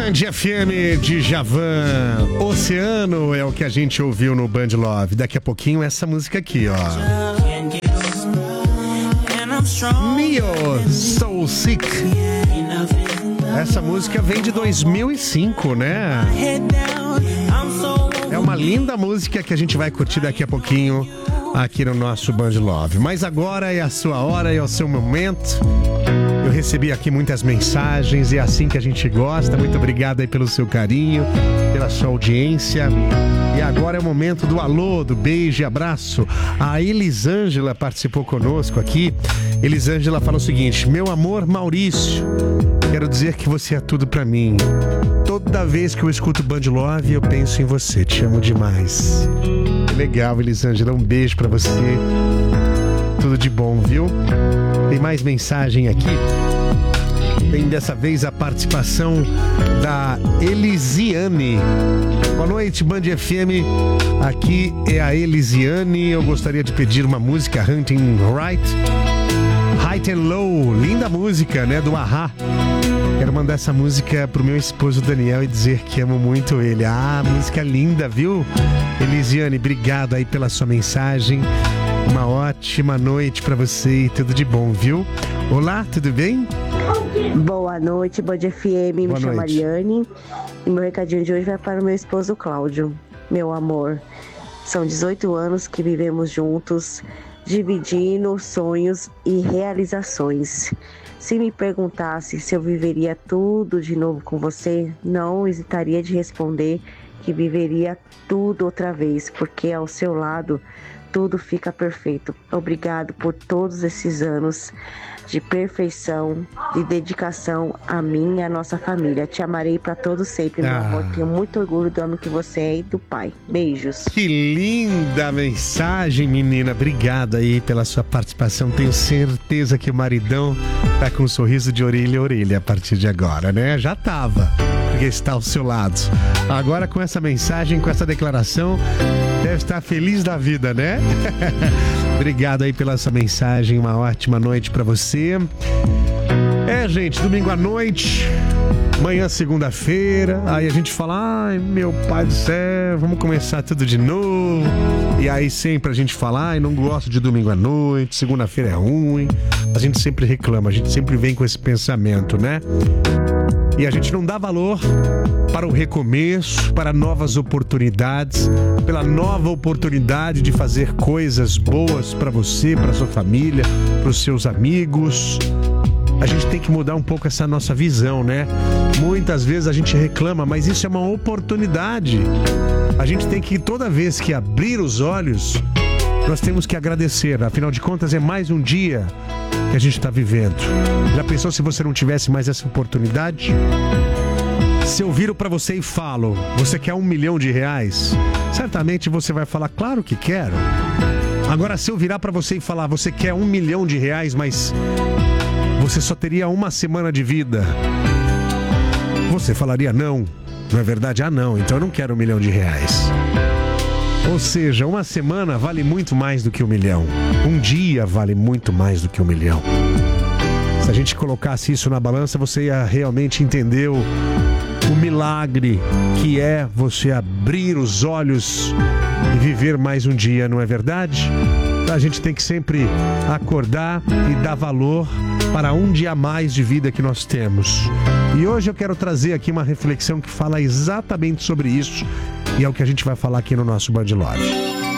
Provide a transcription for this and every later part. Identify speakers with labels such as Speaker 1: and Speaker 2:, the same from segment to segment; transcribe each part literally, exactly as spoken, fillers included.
Speaker 1: Band F M de Javan, Oceano é o que a gente ouviu no Band Love. Daqui a pouquinho essa música aqui, ó. Neo, So Sick. Essa música vem de dois mil e cinco, né? É uma linda música que a gente vai curtir daqui a pouquinho aqui no nosso Band Love. Mas agora é a sua hora, é o seu momento. Eu recebi aqui muitas mensagens e é assim que a gente gosta. Muito obrigado aí pelo seu carinho, pela sua audiência. E agora é o momento do alô, do beijo e abraço. A Elisângela participou conosco aqui. Elisângela fala o seguinte: meu amor Maurício, quero dizer que você é tudo pra mim. Toda vez que eu escuto Band Love, eu penso em você. Te amo demais. Legal, Elisângela. Um beijo pra você. Tudo de bom, viu? Tem mais mensagem aqui. Tem dessa vez a participação da Elisiane. Boa noite, Band F M. Aqui é a Elisiane. Eu gostaria de pedir uma música, Hunting Right, High and Low. Linda música, né? Do A-ha. Quero mandar essa música pro meu esposo Daniel e dizer que amo muito ele. Ah, música linda, viu? Elisiane, obrigado aí pela sua mensagem. Uma ótima noite pra você e tudo de bom, viu? Olá, tudo bem?
Speaker 2: Boa noite, Band F M.
Speaker 1: Boa
Speaker 2: Me chamo
Speaker 1: noite.
Speaker 2: Mariane e meu recadinho de hoje vai para o meu esposo Cláudio. Meu amor, são dezoito anos que vivemos juntos, dividindo sonhos e realizações. Se me perguntasse se eu viveria tudo de novo com você, não hesitaria de responder que viveria tudo outra vez, porque ao seu lado tudo fica perfeito. Obrigado por todos esses anos de perfeição, de dedicação a mim e a nossa família. Te amarei para todos sempre, meu
Speaker 1: Ah.
Speaker 2: amor. Tenho muito orgulho do homem que você é e do pai. Beijos.
Speaker 1: Que linda mensagem, menina. Obrigado aí pela sua participação. Tenho certeza que o maridão tá com um sorriso de orelha a orelha a partir de agora, né? Já tava, porque está ao seu lado. Agora com essa mensagem, com essa declaração, deve estar feliz da vida, né? Obrigado aí pela sua mensagem. Uma ótima noite pra você. É, gente, domingo à noite, amanhã segunda-feira, aí a gente fala: ai, meu pai do céu, vamos começar tudo de novo. E aí sempre a gente fala: ai, não gosto de domingo à noite, segunda-feira é ruim. A gente sempre reclama, a gente sempre vem com esse pensamento, né? E a gente não dá valor para o recomeço, para novas oportunidades, pela nova oportunidade de fazer coisas boas para você, para sua família, para os seus amigos. A gente tem que mudar um pouco essa nossa visão, né? Muitas vezes a gente reclama, mas isso é uma oportunidade. A gente tem que, toda vez que abrir os olhos, nós temos que agradecer. Afinal de contas, é mais um dia que a gente está vivendo. Já pensou se você não tivesse mais essa oportunidade? Se eu viro para você e falo: você quer um milhão de reais? Certamente você vai falar: claro que quero. Agora, se eu virar para você e falar: você quer um milhão de reais, mas você só teria uma semana de vida, você falaria não, não é verdade? Ah não, então eu não quero um milhão de reais. Ou seja, uma semana vale muito mais do que um milhão. Um dia vale muito mais do que um milhão. Se a gente colocasse isso na balança, você ia realmente entender o, o milagre que é você abrir os olhos e viver mais um dia, não é verdade? A gente tem que sempre acordar e dar valor para um dia a mais de vida que nós temos. E hoje eu quero trazer aqui uma reflexão que fala exatamente sobre isso, e é o que a gente vai falar aqui no nosso Band Love.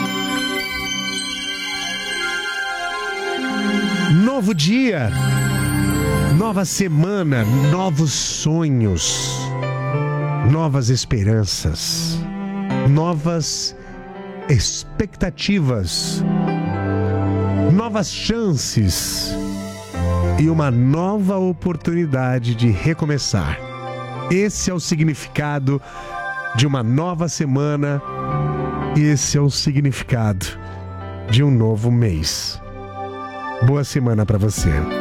Speaker 1: Novo dia, nova semana, novos sonhos, novas esperanças, novas expectativas, novas chances e uma nova oportunidade de recomeçar. Esse é o significado de uma nova semana. Esse é o significado de um novo mês. Boa semana para você.